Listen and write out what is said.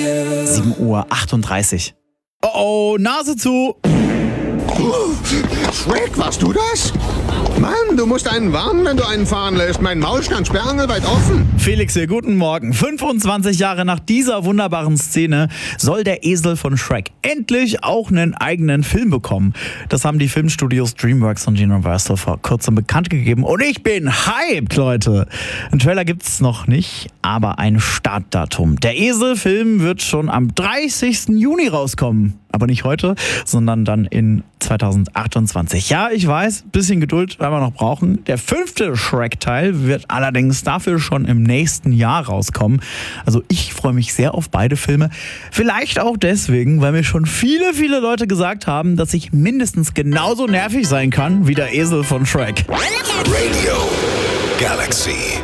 7:38 Uhr. Oh, Nase zu! Shrek, warst du das? Mann, du musst einen warnen, wenn du einen fahren lässt. Mein Maul stand sperrangelweit offen. Felix hier, guten Morgen. 25 Jahre nach dieser wunderbaren Szene soll der Esel von Shrek endlich auch einen eigenen Film bekommen. Das haben die Filmstudios DreamWorks und Universal vor kurzem bekannt gegeben. Und ich bin hyped, Leute. Einen Trailer gibt's noch nicht, aber ein Startdatum. Der Esel-Film wird schon am 30. Juni rauskommen. Aber nicht heute, sondern dann in 2028. Ja, ich weiß, bisschen Geduld werden wir noch brauchen. Der 5. Shrek-Teil wird allerdings dafür schon im nächsten Jahr rauskommen. Also ich freue mich sehr auf beide Filme. Vielleicht auch deswegen, weil mir schon viele Leute gesagt haben, dass ich mindestens genauso nervig sein kann wie der Esel von Shrek. Radio Galaxy.